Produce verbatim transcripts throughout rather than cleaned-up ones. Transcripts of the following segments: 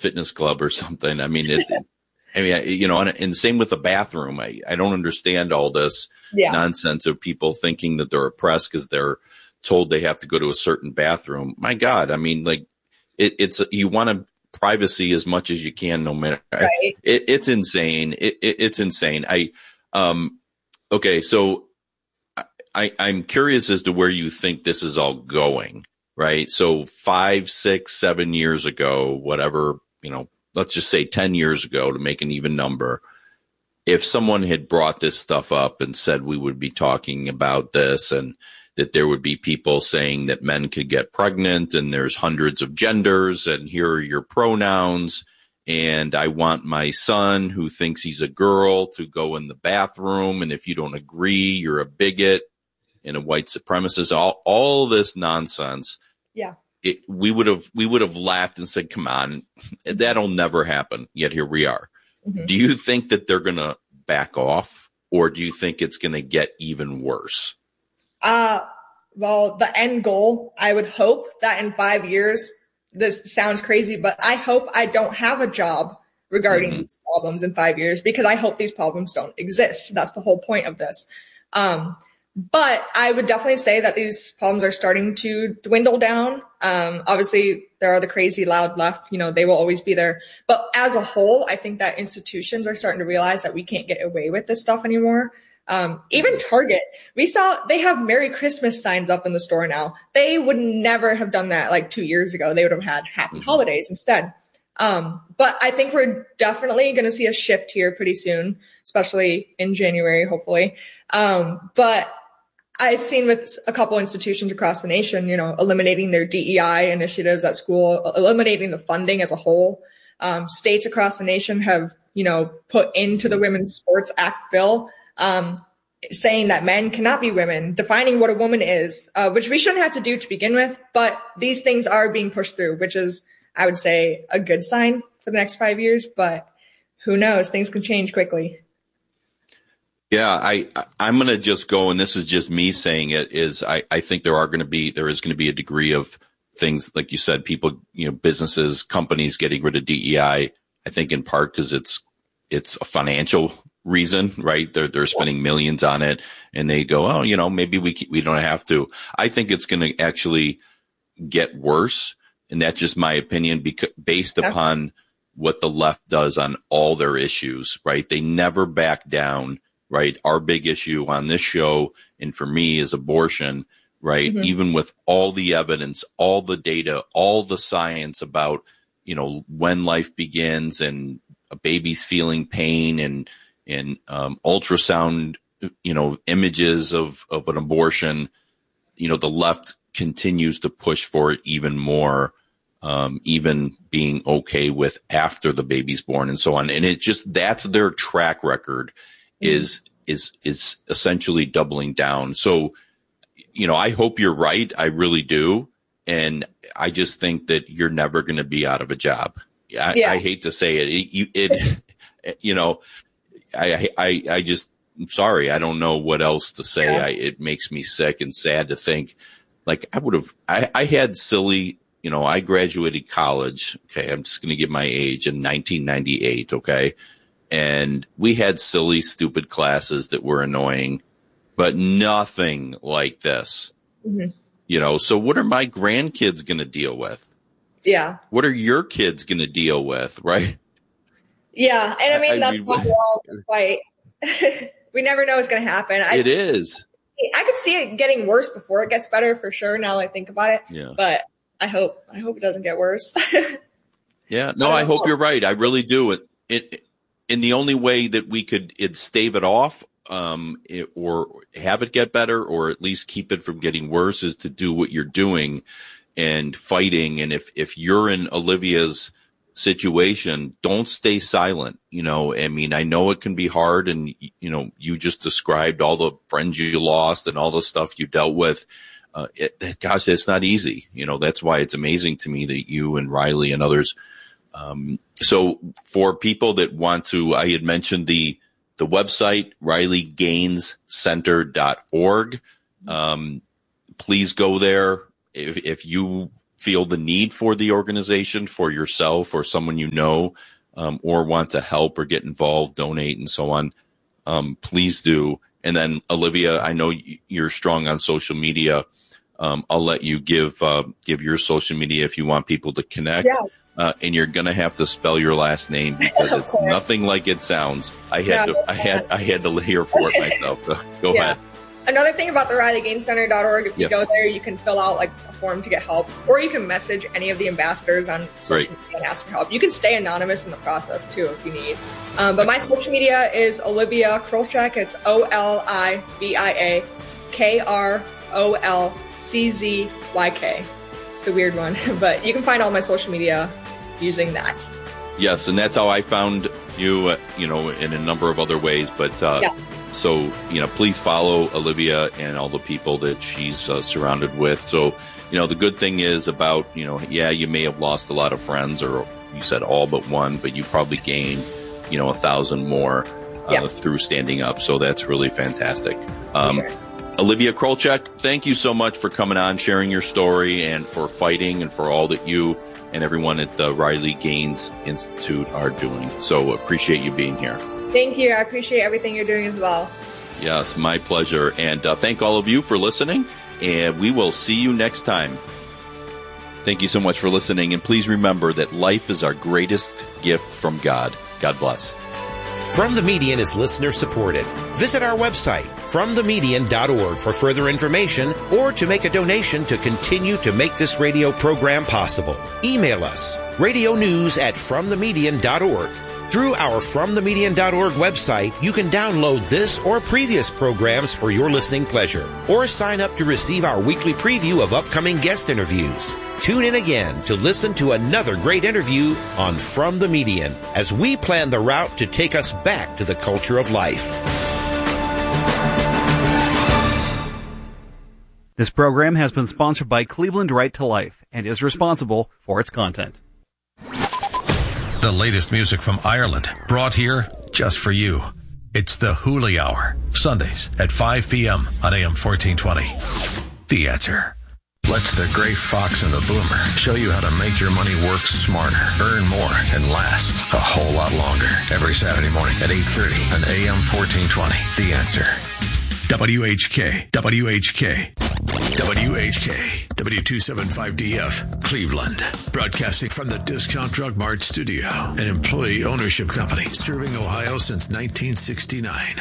fitness club or something. I mean, it, I mean, you know, and, and same with the bathroom. I, I don't understand all this yeah. nonsense of people thinking that they're oppressed because they're told they have to go to a certain bathroom. My God, I mean, like it, it's you want to privacy as much as you can, no matter. Right. It, it's insane. It, it, it's insane. I, um, okay, so I, I'm curious as to where you think this is all going, right? So five, six, seven years ago, whatever, you know, let's just say ten years ago to make an even number, if someone had brought this stuff up and said we would be talking about this and that there would be people saying that men could get pregnant and there's hundreds of genders and here are your pronouns and I want my son who thinks he's a girl to go in the bathroom and if you don't agree, you're a bigot and a white supremacist, all, all this nonsense. Yeah. It, we would have we would have laughed and said, come on, that'll never happen. Yet here we are. Mm-hmm. Do you think that they're going to back off or do you think it's going to get even worse? Uh, well, the end goal, I would hope that in five years, this sounds crazy, but I hope I don't have a job regarding mm-hmm. these problems in five years because I hope these problems don't exist. That's the whole point of this. Um, But I would definitely say that these problems are starting to dwindle down. Um, obviously, there are the crazy loud left. You know, they will always be there. But as a whole, I think that institutions are starting to realize that we can't get away with this stuff anymore. Um, even Target, we saw they have Merry Christmas signs up in the store now. They would never have done that like two years ago. They would have had Happy Holidays instead. Um, but I think we're definitely going to see a shift here pretty soon, especially in January, hopefully. Um, but I've seen with a couple institutions across the nation, you know, eliminating their D E I initiatives at school, eliminating the funding as a whole. Um, states across the nation have, you know, put into the Women's Sports Act bill, um, saying that men cannot be women, defining what a woman is, uh, which we shouldn't have to do to begin with. But these things are being pushed through, which is, I would say, a good sign for the next five years. But who knows? Things can change quickly. Yeah, I, I'm going to just go, and this is just me saying it, is I, I think there are going to be, there is going to be a degree of things, like you said, people, you know, businesses, companies getting rid of D E I, I think in part because it's, it's a financial reason, right? They're, they're spending millions on it and they go, oh, you know, maybe we, we don't have to. I think it's going to actually get worse. And that's just my opinion because based upon what the left does on all their issues, right? They never back down. Right. Our big issue on this show and for me is abortion, right? Mm-hmm. Even with all the evidence, all the data, all the science about, you know, when life begins and a baby's feeling pain and, and, um, ultrasound, you know, images of, of an abortion, you know, the left continues to push for it even more, um, even being okay with after the baby's born and so on. And it just, that's their track record. is, is, is essentially doubling down. So, you know, I hope you're right. I really do. And I just think that you're never going to be out of a job. I, yeah. I hate to say it. It, you, it, you know, I, I, I just, I'm sorry. I don't know what else to say. Yeah. I, it makes me sick and sad to think like I would have, I, I had silly, you know, I graduated college. Okay. I'm just going to give my age in nineteen ninety-eight. Okay. And we had silly, stupid classes that were annoying, but nothing like this, mm-hmm. you know? So what are my grandkids going to deal with? Yeah. What are your kids going to deal with? Right. Yeah. And I mean, I, that's I mean, why we're all just like, we never know what's going to happen. I, it is. I could see it getting worse before it gets better for sure. Now that I think about it, yeah. but I hope, I hope it doesn't get worse. yeah. No, I, I hope you're right. I really do. It, it, And the only way that we could it stave it off um, it, or have it get better or at least keep it from getting worse is to do what you're doing and fighting. And if, if you're in Olivia's situation, don't stay silent. You know, I mean, I know it can be hard and, you know, you just described all the friends you lost and all the stuff you dealt with. Uh, it, gosh, it's not easy. You know, that's why it's amazing to me that you and Riley and others Um, so for people that want to, I had mentioned the, the website, riley gaines center dot org. Um, please go there. If, if you feel the need for the organization for yourself or someone you know, um, or want to help or get involved, donate, and so on, um, please do. And then, Olivia, I know you're strong on social media. Um, I'll let you give uh, give your social media if you want people to connect. Yeah. Uh, and you're gonna have to spell your last name because it's course. nothing like it sounds. I had yeah, to, I had, I had to hear for it myself. So go yeah. ahead. Another thing about the Riley Gaines Center dot org, if you yeah. go there, you can fill out like a form to get help, or you can message any of the ambassadors on social Great. media and ask for help. You can stay anonymous in the process too if you need. Um, but my social media is Olivia Krolczyk. It's O L I V I A K R O L C Z Y K. It's a weird one, but you can find all my social media using that. Yes, and that's how I found you, uh, you know, in a number of other ways. But uh, yeah. So, you know, please follow Olivia and all the people that she's uh, surrounded with. So, you know, the good thing is about, you know, yeah, you may have lost a lot of friends, or you said all but one, but you probably gained, you know, a thousand more uh, yeah. through standing up. So that's really fantastic. Um, sure. Olivia Krolczyk, thank you so much for coming on, sharing your story, and for fighting, and for all that you and everyone at the Riley Gaines Institute are doing. So appreciate you being here. Thank you. I appreciate everything you're doing as well. Yes, my pleasure. And uh, thank all of you for listening, and we will see you next time. Thank you so much for listening, and please remember that life is our greatest gift from God. God bless. From the Median is listener supported. Visit our website, from the median dot org, for further information or to make a donation to continue to make this radio program possible. Email us, radio news at from the median dot org. Through our from the median dot org website, you can download this or previous programs for your listening pleasure, or sign up to receive our weekly preview of upcoming guest interviews. Tune in again to listen to another great interview on From the Median as we plan the route to take us back to the culture of life. This program has been sponsored by Cleveland Right to Life and is responsible for its content. The latest music from Ireland, brought here just for you. It's the Hooley Hour, Sundays at five p.m. on A M fourteen twenty. The Answer. Let the gray fox and the boomer show you how to make your money work smarter, earn more, and last a whole lot longer. Every Saturday morning at eight thirty on A M fourteen twenty. The Answer. W H K, W H K, W H K, W two seventy-five D F, Cleveland. Broadcasting from the Discount Drug Mart studio, an employee ownership company serving Ohio since nineteen sixty-nine.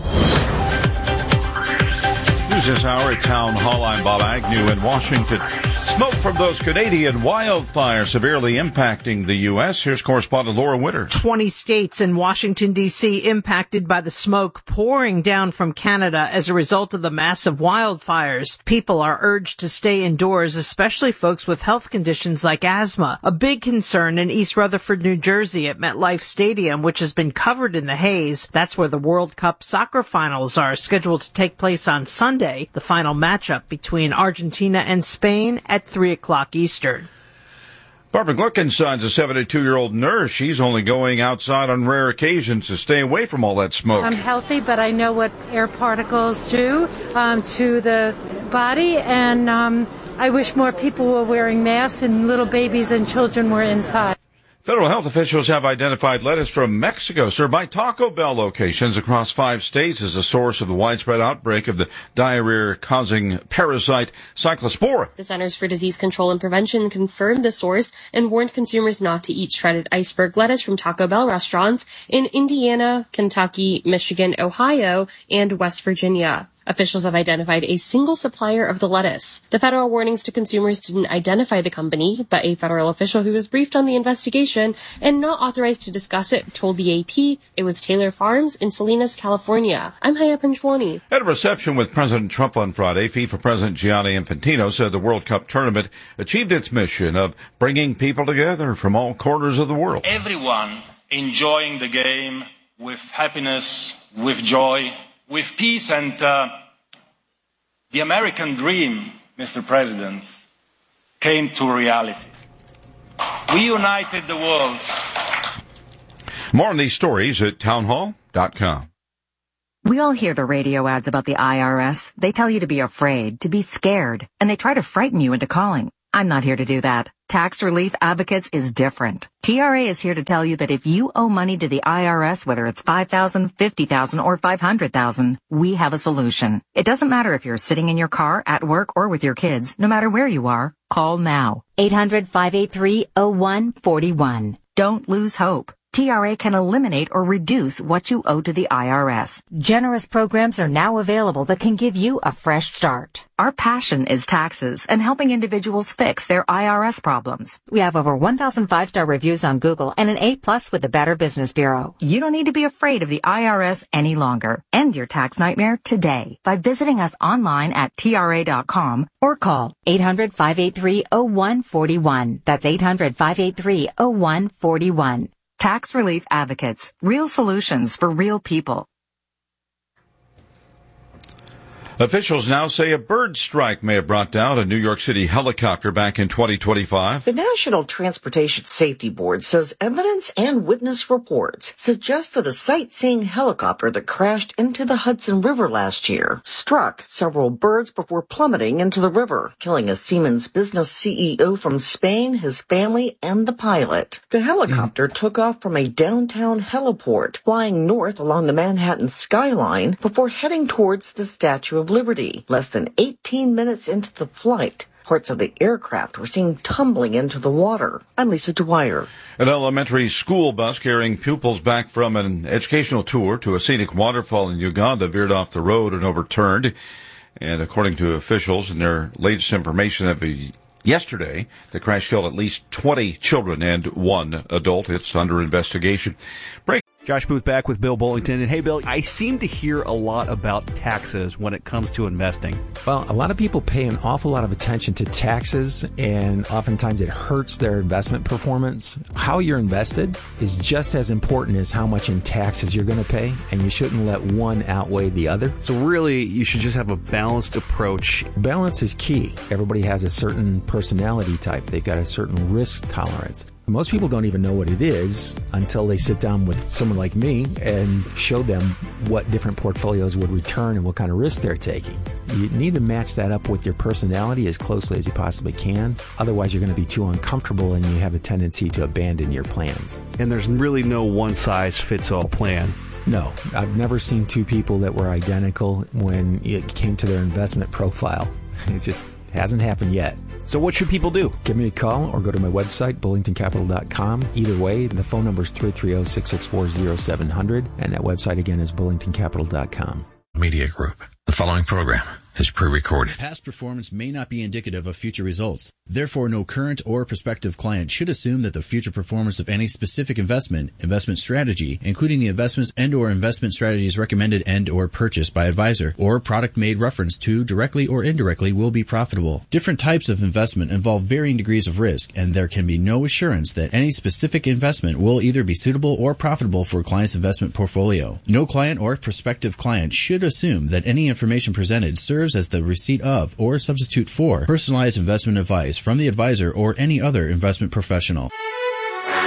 News this hour at Town Hall. I'm Bob Agnew in Washington. Smoke from those Canadian wildfires severely impacting the U S. Here's correspondent Laura Witter. twenty states and Washington, D C impacted by the smoke pouring down from Canada as a result of the massive wildfires. People are urged to stay indoors, especially folks with health conditions like asthma. A big concern in East Rutherford, New Jersey at MetLife Stadium, which has been covered in the haze. That's where the World Cup soccer finals are scheduled to take place on Sunday. The final matchup between Argentina and Spain at three o'clock Eastern. Barbara Gluckenson's a seventy-two-year-old nurse. She's only going outside on rare occasions to stay away from all that smoke. I'm healthy, but I know what air particles do um, to the body, and um, I wish more people were wearing masks and little babies and children were inside. Federal health officials have identified lettuce from Mexico served by Taco Bell locations across five states as a source of the widespread outbreak of the diarrhea-causing parasite Cyclospora. The Centers for Disease Control and Prevention confirmed the source and warned consumers not to eat shredded iceberg lettuce from Taco Bell restaurants in Indiana, Kentucky, Michigan, Ohio, and West Virginia. Officials have identified a single supplier of the lettuce. The federal warnings to consumers didn't identify the company, but a federal official who was briefed on the investigation and not authorized to discuss it told the A P it was Taylor Farms in Salinas, California. I'm Haya Panjwani. At a reception with President Trump on Friday, FIFA President Gianni Infantino said the World Cup tournament achieved its mission of bringing people together from all corners of the world. Everyone enjoying the game with happiness, with joy, with peace, and uh, the American dream, Mister President, came to reality. We united the world. More on these stories at townhall dot com. We all hear the radio ads about the I R S. They tell you to be afraid, to be scared, and they try to frighten you into calling. I'm not here to do that. Tax Relief Advocates is different. T R A is here to tell you that if you owe money to the I R S, whether it's five thousand dollars, fifty thousand dollars, or five hundred thousand dollars, we have a solution. It doesn't matter if you're sitting in your car, at work, or with your kids. No matter where you are, call now. eight hundred, five eight three, oh one four one. Don't lose hope. T R A can eliminate or reduce what you owe to the I R S. Generous programs are now available that can give you a fresh start. Our passion is taxes and helping individuals fix their I R S problems. We have over one thousand five-star reviews on Google and an A plus with the Better Business Bureau. You don't need to be afraid of the I R S any longer. End your tax nightmare today by visiting us online at T R A dot com or call eight hundred, five eight three, oh one four one. That's eight hundred, five eight three, oh one four one. Tax Relief Advocates. Real solutions for real people. Officials now say a bird strike may have brought down a New York City helicopter back in twenty twenty-five. The National Transportation Safety Board says evidence and witness reports suggest that a sightseeing helicopter that crashed into the Hudson River last year struck several birds before plummeting into the river, killing a Siemens business C E O from Spain, his family, and the pilot. The helicopter mm. took off from a downtown heliport, flying north along the Manhattan skyline before heading towards the Statue of Liberty. Less than eighteen minutes into the flight, parts of the aircraft were seen tumbling into the water. I'm Lisa Dwyer. An elementary school bus carrying pupils back from an educational tour to a scenic waterfall in Uganda veered off the road and overturned. And according to officials in their latest information of a Yesterday, the crash killed at least twenty children and one adult. It's under investigation. Break. Josh Booth back with Bill Bullington. And hey, Bill, I seem to hear a lot about taxes when it comes to investing. Well, a lot of people pay an awful lot of attention to taxes, and oftentimes it hurts their investment performance. How you're invested is just as important as how much in taxes you're going to pay, and you shouldn't let one outweigh the other. So really, you should just have a balanced approach. Balance is key. Everybody has a certain personality type. They've got a certain risk tolerance. Most people don't even know what it is until they sit down with someone like me and show them what different portfolios would return and what kind of risk they're taking. You need to match that up with your personality as closely as you possibly can. Otherwise, you're going to be too uncomfortable and you have a tendency to abandon your plans. And there's really no one-size-fits-all plan. No, I've never seen two people that were identical when it came to their investment profile. It just hasn't happened yet. So what should people do? Give me a call or go to my website, bullington capital dot com. Either way, the phone number is three three zero, six six four, zero seven zero zero, and that website again is bullington capital dot com. Media Group. The following program is pre-recorded. Past performance may not be indicative of future results. Therefore, no current or prospective client should assume that the future performance of any specific investment, investment strategy, including the investments and or investment strategies recommended and or purchased by advisor, or product made reference to directly or indirectly will be profitable. Different types of investment involve varying degrees of risk, and there can be no assurance that any specific investment will either be suitable or profitable for a client's investment portfolio. No client or prospective client should assume that any information presented serves as the receipt of or substitute for personalized investment advice from the advisor or any other investment professional.